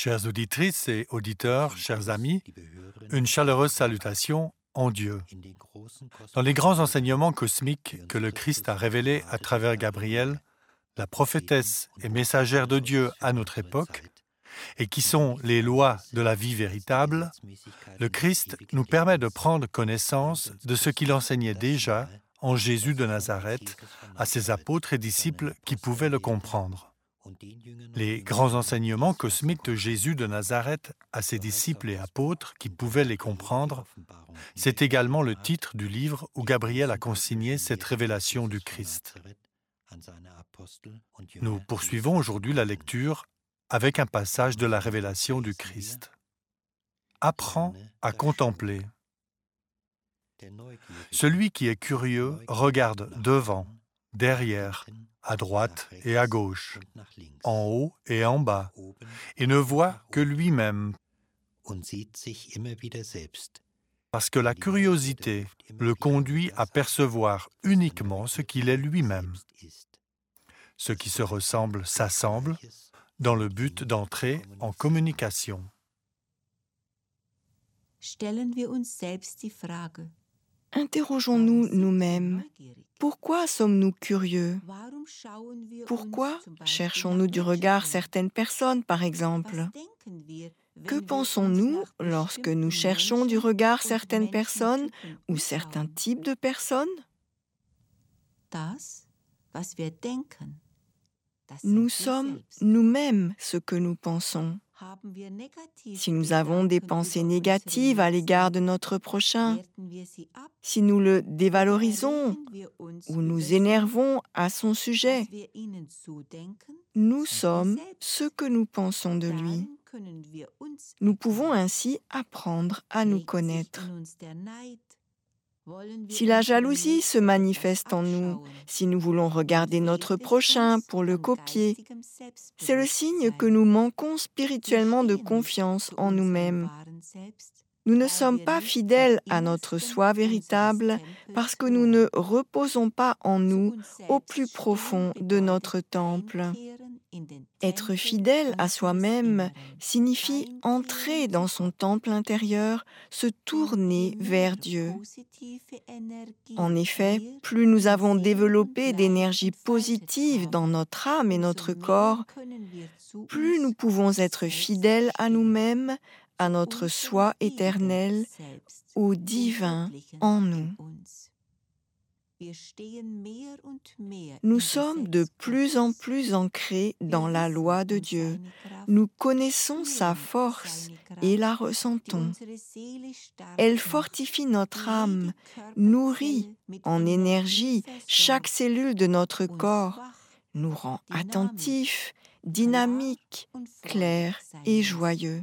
Chères auditrices et auditeurs, chers amis, une chaleureuse salutation en Dieu. Dans les grands enseignements cosmiques que le Christ a révélés à travers Gabriel, la prophétesse et messagère de Dieu à notre époque, et qui sont les lois de la vie véritable, le Christ nous permet de prendre connaissance de ce qu'il enseignait déjà en Jésus de Nazareth à ses apôtres et disciples qui pouvaient le comprendre. Les grands enseignements cosmiques de Jésus de Nazareth à ses disciples et apôtres qui pouvaient les comprendre, c'est également le titre du livre où Gabriel a consigné cette révélation du Christ. Nous poursuivons aujourd'hui la lecture avec un passage de la révélation du Christ. Apprends à contempler. Celui qui est curieux regarde devant, derrière, à droite et à gauche, en haut et en bas, et ne voit que lui-même, parce que la curiosité le conduit à percevoir uniquement ce qu'il est lui-même. Ce qui se ressemble s'assemble dans le but d'entrer en communication. Stellen wir uns selbst die Frage: Interrogeons-nous nous-mêmes. Pourquoi sommes-nous curieux? Warum schauen wir Pourquoi uns zum Beispiel cherchons-nous du nach regard Menschen certaines personnes, par an? exemple? Was denken wir, Que wenn wir pensons-nous uns nach lorsque nous bestimmten cherchons du Menschen regard und certaines personnes Menschentypen ou certains umschauen? types de personnes? Das, was wir denken, das Nous sind wir sommes selbst. nous-mêmes ce que nous pensons. Haben wir negative Si nous avons des Gedanken pensées über négatives unseren à l'égard de Nächsten, notre prochain, werten wir sie ab si nous le oder dévalorisons regen wir uns ou nous über énervons à son sie, sujet, was wir ihnen zudenken, nous sind wir sommes selbst. ce que nous pensons de lui. Darin können wir uns Nous pouvons erkennen. ainsi apprendre à nous Regt sich connaître. in uns der Neid? Wollen wir Si la unseren jalousie se Nächsten manifeste etwas en nous, abschauen? si nous voulons regarder notre Fehlt es prochain uns pour le an copier, geistigem c'est le signe que Selbstbewusstsein? nous manquons Wir spirituellement de stehen nicht confiance zu en unserem nous-mêmes. wahren Selbst, Nous ne weil sommes wir pas nicht fidèles vom à notre Innersten soi unseres véritable Tempels parce que nous ne ruhen, reposons pas en zu nous uns au selbst plus stehen profond de bedeutet notre temple. einkehren in den Être Tempel fidèle à unseres soi-même Inneren, signifie entrer einkehren dans zu son Gott. temple intérieur, se Denn tourner je vers mehr Dieu. positive Energie En effet, wir plus nous in avons Seele und développé Leib d'énergie entfaltet positive dans haben, notre âme et umso notre mehr corps, können wir zu plus nous uns pouvons être selbst fidèles à stehen, nous-mêmes, à zu notre unserem soi ewigen éternel, Selbst, au dem divin Göttlichen en in nous. uns. Wir stehen mehr und mehr Nous im sommes de Gesetz plus en Gottes. plus ancrés Wir dans la wissen loi de um Dieu. seine Kraft, Nous connaissons sa spüren force seine et Kraft, la die ressentons. unsere Seele stark Elle macht, fortifie notre die âme, jede nourrit Körperzelle mit en Energie énergie chaque versorgt, cellule de notre uns corps, wach, nous rend dynamisch, attentifs, klar dynamiques, und freudig clairs sein et lässt. joyeux.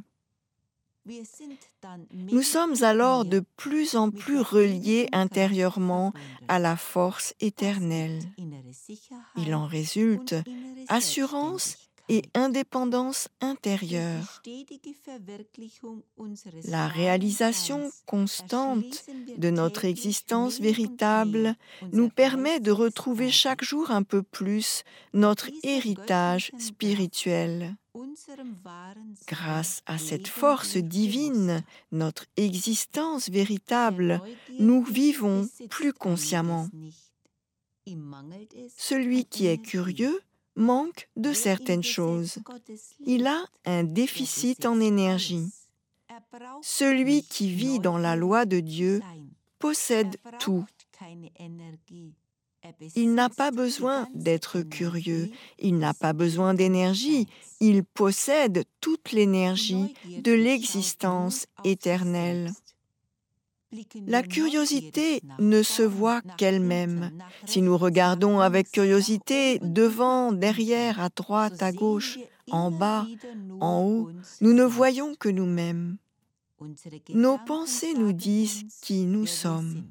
Wir sind dann Nous mehr sommes und alors mehr de plus en mit plus der reliés ewigen Kraft intérieurement verbunden. à la force Das éternelle. gibt innere Il en Sicherheit résulte und innere assurance et Selbstständigkeit. indépendance Durch die intérieure. stetige Verwirklichung unseres La wahren réalisation Seins constante erschließen wir de notre täglich existence mehr und véritable mehr nous unser permet de geistiges retrouver Erbe, chaque jour un peu plus notre dieser héritage göttlichen Kraft, spirituel. unserem wahren Sein, Grâce à cette Leben force durch divine, bewusst. notre existence Der véritable, nous Neugierige vivons besitzt plus consciemment. einiges nicht. Ihm mangelt es Celui an qui est Energie. curieux manque de Wer im certaines choses. Gesetz Gottes Il a lebt, un der déficit en besitzt énergie. alles. Er braucht Celui nicht qui vit dans la neugierig loi de zu Dieu sein. possède Er tout. braucht keine Energie. Er Il n'a pas besitzt die besoin ganze d'être curieux, Energie il n'a des pas besoin d'énergie, Ewigkeits. il possède toute Die l'énergie de Neugierde schaut nur l'existence auf sich éternelle. selbst. Blicken La wir curiosité neugierig nach ne se vorn, voit nach qu'elle-même. hinten, nach Si nous rechts, nach regardons avec links, nach curiosité oben und devant, nach derrière, unten, à so droite, à sehen gauche, wir en immer bas, wieder en nur haut, uns nous ne selbst. voyons que nous-mêmes. Unsere Nos Gedanken pensées nous sagen disent uns, qui nous wer wir sommes. sind.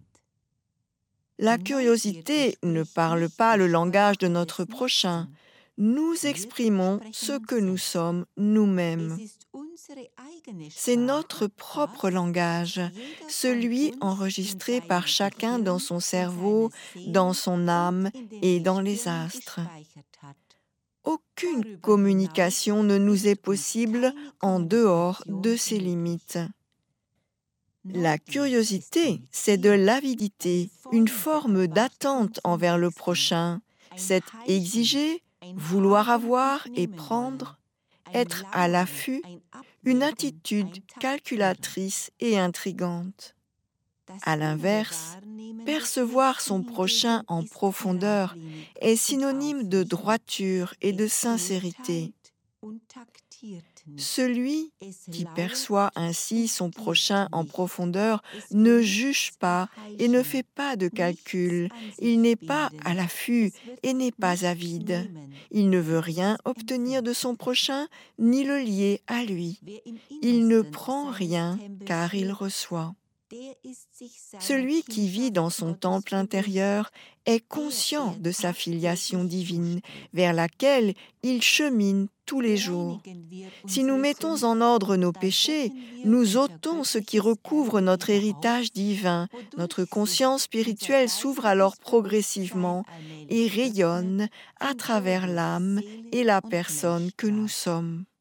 La Die Neugierde curiosité ne spricht parle nicht pas die le langage de Sprache notre des prochain. Nächsten. Nous Wir exprimons sprechen ce uns que nous selbst. sommes Es nous-mêmes. ist unsere eigene C'est notre Sprache, propre das langage, jeder von celui uns in enregistré par seinem chacun dans Gehirn, son in cerveau, seiner dans Seele son und âme in den et dans les Lichtungen astres. gespeichert hat. Aucune communication ne nous est possible en dehors de ces limites. La curiosité, c'est de l'avidité, une forme d'attente envers le prochain. C'est exiger, vouloir avoir et prendre, être à l'affût, une attitude calculatrice et intrigante. À l'inverse, percevoir son prochain en profondeur est synonyme de droiture et de sincérité. Celui qui perçoit ainsi son prochain en profondeur ne juge pas et ne fait pas de calcul. Il n'est pas à l'affût et n'est pas avide. Il ne veut rien obtenir de son prochain ni le lier à lui. Il ne prend rien car il reçoit. Celui qui vit dans son temple intérieur est conscient de sa filiation divine vers laquelle il chemine tous les jours. Si nous mettons en ordre nos péchés, nous ôtons ce qui recouvre notre héritage divin. Notre conscience spirituelle s'ouvre alors progressivement et rayonne à travers l'âme et la personne que nous sommes.